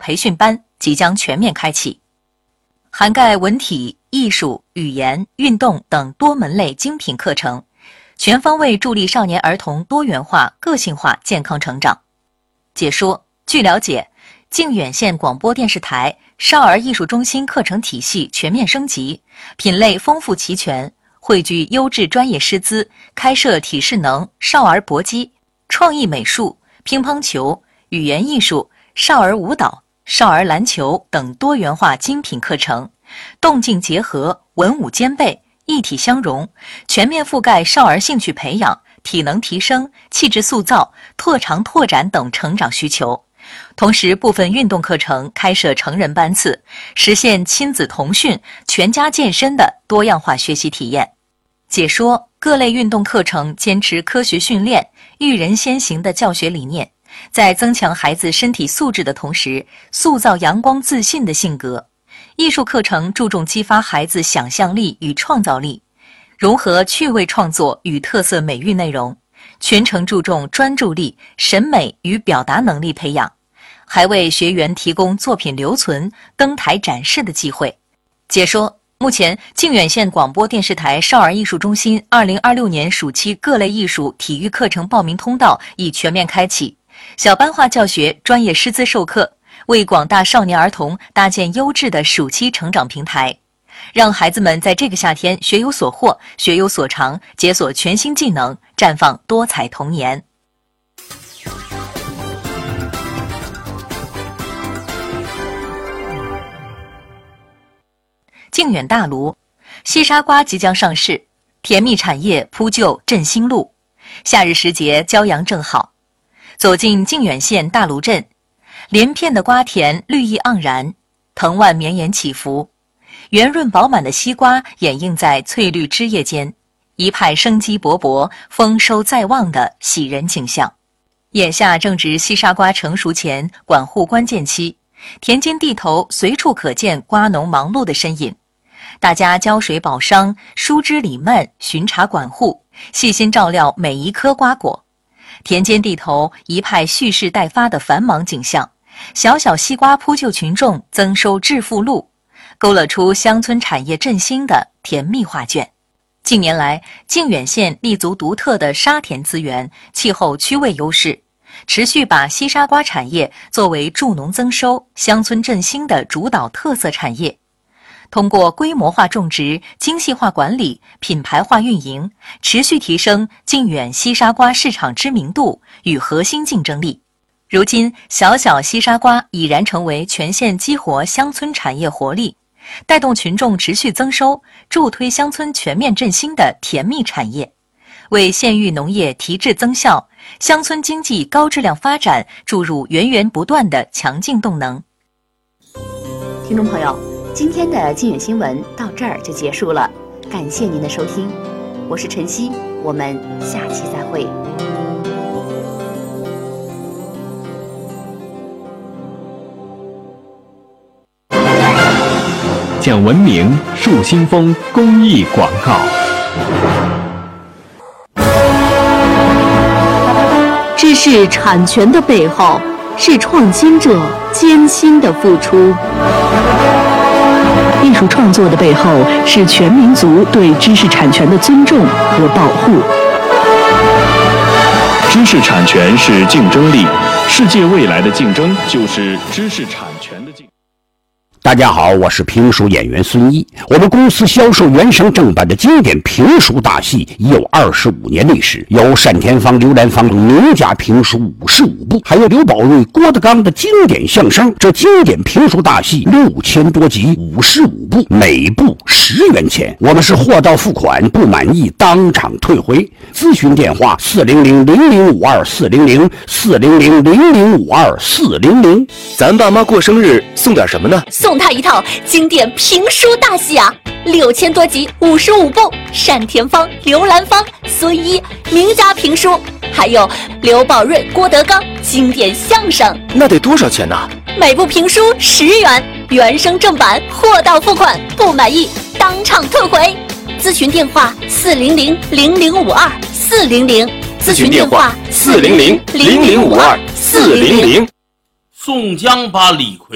培训班即将全面开启，涵盖文体、艺术、语言、运动等多门类精品课程，全方位助力少年儿童多元化、个性化健康成长。解说：据了解，靖远县广播电视台少儿艺术中心课程体系全面升级，品类丰富齐全，汇聚优质专业师资，开设体适能、少儿搏击、创意美术、乒乓球、语言艺术、少儿舞蹈、少儿篮球等多元化精品课程，动静结合，文武兼备，一体相融，全面覆盖少儿兴趣培养、体能提升、气质塑造、特长拓展等成长需求。同时，部分运动课程开设成人班次，实现亲子同训、全家健身的多样化学习体验。解说：各类运动课程坚持科学训练、育人先行的教学理念，在增强孩子身体素质的同时，塑造阳光自信的性格。艺术课程注重激发孩子想象力与创造力，融合趣味创作与特色美育内容，全程注重专注力、审美与表达能力培养，还为学员提供作品留存、登台展示的机会。解说：目前，靖远县广播电视台少儿艺术中心2026年暑期各类艺术体育课程报名通道已全面开启，小班化教学、专业师资授课，为广大少年儿童搭建优质的暑期成长平台，让孩子们在这个夏天学有所获、学有所长，解锁全新技能，绽放多彩童年。靖远大卢，西沙瓜即将上市，甜蜜产业铺就振兴路。夏日时节，骄阳正好，走进靖远县大卢镇，连片的瓜田绿意盎然，藤蔓绵延起伏，圆润饱满的西瓜掩映在翠绿枝叶间，一派生机勃勃、丰收在望的喜人景象。眼下正值西沙瓜成熟前管护关键期，田间地头随处可见瓜农忙碌的身影，大家浇水保墒，疏枝理蔓，巡查管护，细心照料每一颗瓜果。田间地头一派蓄势待发的繁忙景象，小小西瓜铺就群众增收致富路，勾勒出乡村产业振兴的甜蜜画卷。近年来，靖远县立足独特的沙田资源、气候区位优势，持续把西沙瓜产业作为助农增收、乡村振兴的主导特色产业。通过规模化种植、精细化管理、品牌化运营，持续提升靖远西沙瓜市场知名度与核心竞争力。如今，小小西沙瓜已然成为全县激活乡村产业活力，带动群众持续增收，助推乡村全面振兴的甜蜜产业，为县域农业提质增效、乡村经济高质量发展注入源源不断的强劲动能。 听众朋友，今天的靖远新闻到这儿就结束了，感谢您的收听，我是晨曦，我们下期再会。 讲文明树新风公益广告。 知识产权的背后，是创新者艰辛的付出。艺术创作的背后，是全民族对知识产权的尊重和保护。 知识产权是竞争力，世界未来的竞争就是知识产权的竞争。 大家好，我是评书演员孙一。我们公司销售原声正版的经典评书大戏已有25年历史，有单田芳、刘兰芳名家评书55部，还有刘宝瑞、郭德纲的经典相声。这经典评书大戏6000多集，55部，每部10元钱。我们是货到付款，不满意当场退回。咨询电话400-0052-400，400-0052-400。 咱爸妈过生日送点什么呢？ 送他一套经典评书大戏啊，6000多集，55部，单田芳、刘兰芳、孙一名家评书，还有刘宝瑞、郭德纲经典相声。 那得多少钱呢？ 每部评书10元，原声正版，货到付款，不满意当场退回。咨询电话400-0052-400，咨询电话400-0052-400。 宋江把李逵